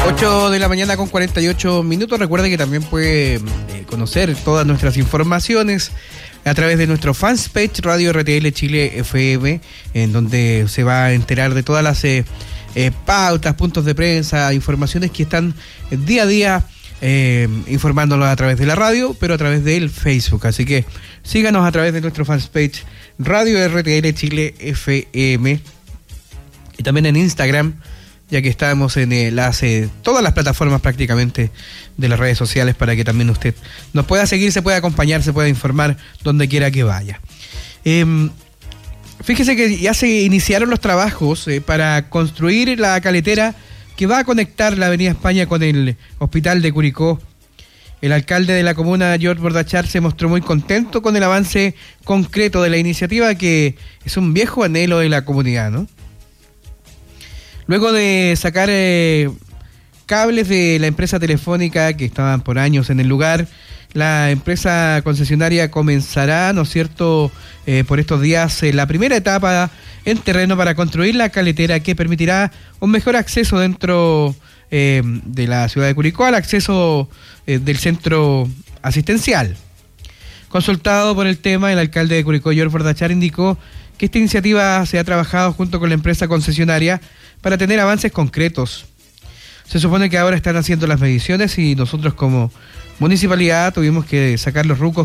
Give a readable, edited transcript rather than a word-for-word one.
8 de la mañana con 48 minutos. Recuerde que también puede conocer todas nuestras informaciones a través de nuestro fanpage Radio RTL Chile FM, en donde se va a enterar de todas las pautas, puntos de prensa, informaciones que están día a día informándolos a través de la radio, pero a través del Facebook. Así que síganos a través de nuestro fanpage Radio RTL Chile FM y también en Instagram, ya que estamos en todas las plataformas prácticamente de las redes sociales, para que también usted nos pueda seguir, se pueda acompañar, se pueda informar donde quiera que vaya. Fíjese que ya se iniciaron los trabajos para construir la caletera que va a conectar la Avenida España con el Hospital de Curicó. El alcalde de la comuna, George Bordachar, se mostró muy contento con el avance concreto de la iniciativa, que es un viejo anhelo de la comunidad, ¿no? Luego de sacar cables de la empresa telefónica que estaban por años en el lugar, la empresa concesionaria comenzará, ¿no es cierto?, por estos días la primera etapa en terreno para construir la caletera que permitirá un mejor acceso dentro de la ciudad de Curicó al acceso del centro asistencial. Consultado por el tema, el alcalde de Curicó, George Bordachar, indicó que esta iniciativa se ha trabajado junto con la empresa concesionaria para tener avances concretos. Se supone que ahora están haciendo las mediciones y nosotros como municipalidad tuvimos que sacar los rucos